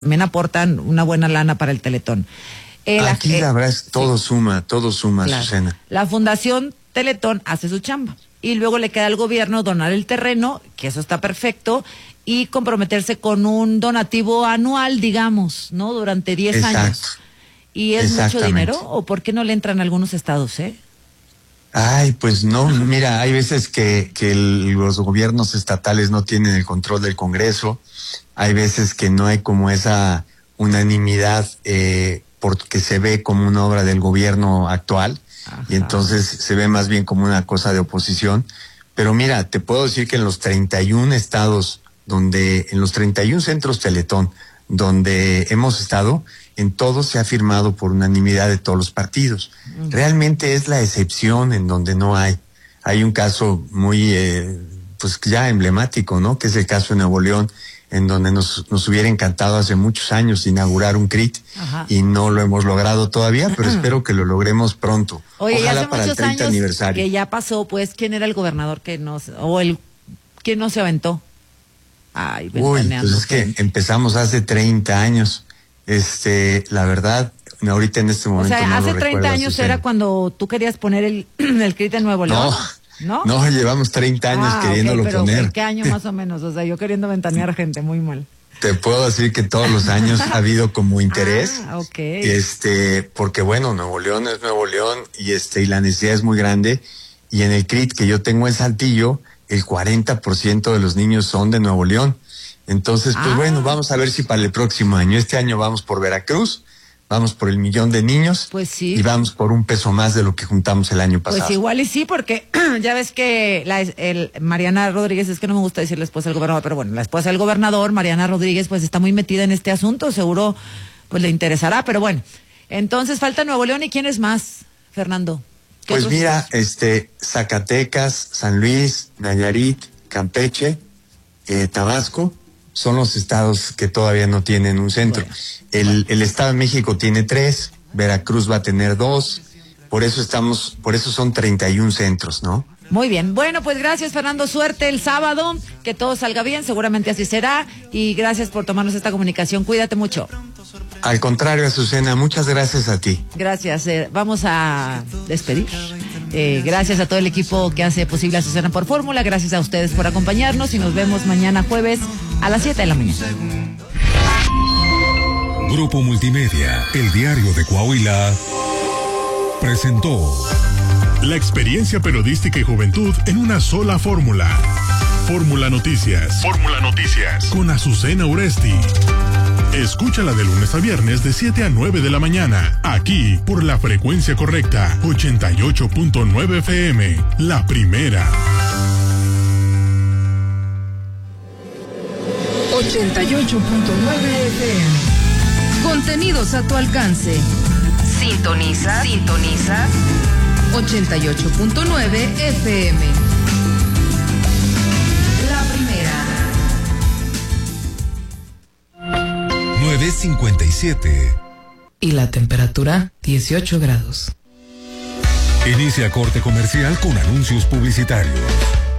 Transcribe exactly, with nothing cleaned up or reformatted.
también aportan una buena lana para el Teletón. Eh, Aquí la, eh, la verdad es todo sí. suma, todo suma, claro. Azucena. La Fundación Teletón hace su chamba y luego le queda al gobierno donar el terreno, que eso está perfecto, y comprometerse con un donativo anual, digamos, ¿no? Durante diez años. ¿Y es mucho dinero? ¿O por qué no le entran a algunos estados, eh? Ay, pues no, mira, hay veces que, que el, los gobiernos estatales no tienen el control del Congreso, hay veces que no hay como esa unanimidad eh, porque se ve como una obra del gobierno actual. Ajá. Y entonces se ve más bien como una cosa de oposición. Pero mira, te puedo decir que en los treinta y un estados, donde, en los treinta y un centros Teletón, donde hemos estado, en todos se ha firmado por unanimidad de todos los partidos. Uh-huh. Realmente es la excepción en donde no hay. Hay un caso muy, eh, pues ya emblemático, ¿no? Que es el caso de Nuevo León, en donde nos, nos hubiera encantado hace muchos años inaugurar un C R I T. Ajá. Y no lo hemos logrado todavía, pero uh-huh. espero que lo logremos pronto. Oye, ojalá hace para el treinta aniversario. Que ya pasó, pues, ¿quién era el gobernador que nos, o el, quién no se aventó? Ay, Uy, pues es que empezamos hace treinta años. Este, la verdad, ahorita en este momento. O sea, no hace lo treinta años era cuando tú querías poner el, el C R I T en Nuevo León. No, ¿no? No, llevamos treinta años ah, queriéndolo okay, pero poner. ¿en qué año más o menos? O sea, yo queriendo ventanear gente, muy mal. Te puedo decir que todos los años ha habido como interés. Ah, okay. Este, porque bueno, Nuevo León es Nuevo León y este, y la necesidad es muy grande. Y en el C R I T que yo tengo en Saltillo, el cuarenta por ciento de los niños son de Nuevo León. Entonces, pues ah. bueno, vamos a ver si para el próximo año, este año vamos por Veracruz, vamos por el millón de niños. Pues sí. Y vamos por un peso más de lo que juntamos el año pasado. Pues igual y sí, porque ya ves que la el Mariana Rodríguez, es que no me gusta decir la esposa del gobernador, pero bueno, la esposa del gobernador, Mariana Rodríguez, pues está muy metida en este asunto, seguro pues le interesará, pero bueno. Entonces falta Nuevo León, ¿y quién es más, Fernando? Pues mira, estados? este, Zacatecas, San Luis, Nayarit, Campeche, eh, Tabasco, son los estados que todavía no tienen un centro. Bueno, el, bueno. el Estado de México tiene tres, Veracruz va a tener dos, por eso estamos, por eso son treinta y un centros, ¿no? Muy bien, bueno, pues gracias, Fernando, suerte el sábado, que todo salga bien, seguramente así será, y gracias por tomarnos esta comunicación, cuídate mucho. Al contrario, Azucena, muchas gracias a ti. Gracias, eh, vamos a despedir. Eh, gracias a todo el equipo que hace posible Azucena por Fórmula, gracias a ustedes por acompañarnos y nos vemos mañana jueves a las siete de la mañana. Grupo Multimedia, el diario de Coahuila, presentó la experiencia periodística y juventud en una sola fórmula. Fórmula Noticias. Fórmula Noticias. Con Azucena Uresti. Escúchala de lunes a viernes de siete a nueve de la mañana, aquí por la frecuencia correcta, ochenta y ocho punto nueve F M, la primera. ochenta y ocho punto nueve F M. Contenidos a tu alcance. Sintoniza, sintoniza. ochenta y ocho punto nueve F M. La primera. nueve cincuenta y siete. Y la temperatura, dieciocho grados. Inicia corte comercial con anuncios publicitarios.